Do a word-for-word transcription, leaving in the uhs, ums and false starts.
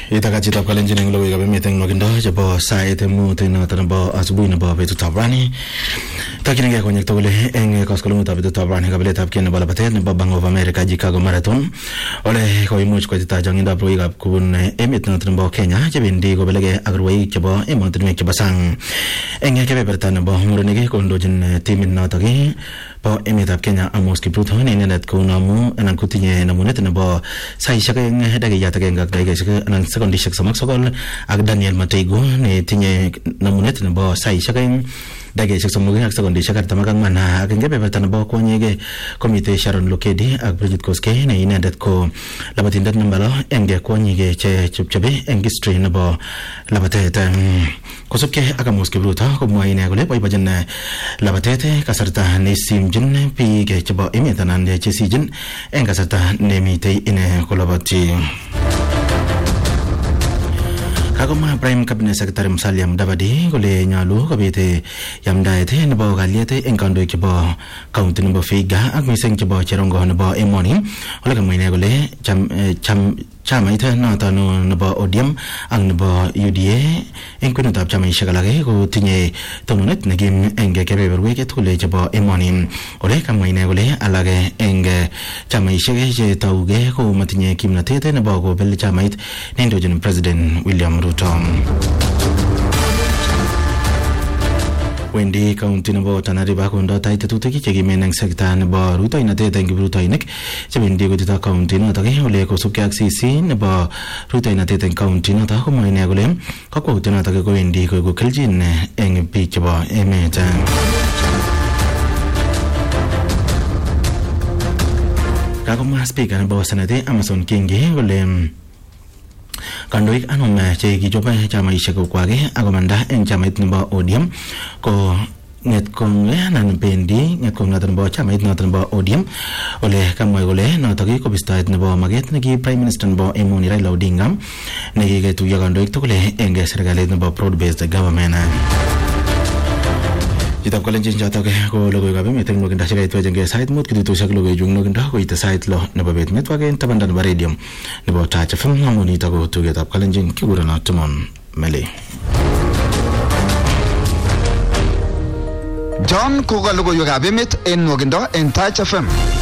Itakat chitap kalenjin eng logoiwek ab emet eng nwakindo chebo sait mut noto nebo asubuhi nebo betutab rani. Tokyinigei konyek tugul eng koskoleng'utab betutab rani kabiletab kei nebo labatet nebo Bank of America Chicago Marathon ole koimuch koitita chong'indab rwoikab kubun emet noto nebo Kenya chebendi kobelegei ak rwoik chebo emotinwek chebo sang. Eng kebeberta nebo murenik kondochin timit notok bo emetab Kenya Amos Kipruto ne inendet konamu anan kotinye namunet nebo saishek eng dakikayat agenge ak dakikaishek anan sekondishek sosom ak sokol ak Daniel Mateigo ne tinye namunet nebo saishek eng dakikaishek sosom ak sekondishek artam ak ang'wan ak eng kebeberta nebo kwonyik komite Sharon Lokedi ak Bridget Koskei ne inendet ko labatindet namba lo eng kwonyik che chepchobe eng history nebo labatet. Kosubkei ak Amos Kipruto komwae ine kole boibochin labatet kasarta nesimchin biik chebo emet anan chesijin eng kasarta nemitei ine kolabati. Kagoma Prime Cabinet Secretary Musalia Mudavadi kole nyalu kobit yamdaet nebo kalyet eng kandoik chebo county nebo Vihiga ak mising chebo Cherongo nebo emoni. Ole kamwa ine kole cham cham chamait noto nebo O D M ak nebo U D A eng kwenutab chamaishek alak kotinye tononet nekim eng kebeberwek tugul chebo emoni. Ole kamwa ine kole alak eng chamaishek che tauge ko matinye kimnatet nebo kobel chamait neindochin President William Ruto. Wendi county nebo Tana River kondo tai tetutik chekimen eng sekta nebo rutoinatet eng kiprutoinik chebendi kotito county notok ole kosubkei ak C C nebo rutoinatet eng county notok komwa ine kole kakwautiet notok kowendi koeku keljin eng biik chebo emet. Kakomwa speaker nebo Senate Amason Kingi kole kandoik anom che kichobe chamaishek kwak akomanda eng chamait nebo O D M ko ngetkong anan bendi ngetkong noto nebo chamait noto nebo O D M ole kamwa kole notok ko bistoet nebo maget neki Prime Minister nebo emoni Raila Odinga nekiketuiyo kandoik tugul eng serikalit nebo broad based government. Chitab kalenjin chotok ko logoiwekab emet eng nwakindo chekaitwech eng sait mut kituitoshek logoiwek eng nwakindo koite sait lo nebo bet network eng tabanda nebo radio nebo Touch F M amu nitok ko tugetab kalenjin kigurono Timon Meli. John koka logoiwekab emet eng nwakindo eng Touch F M.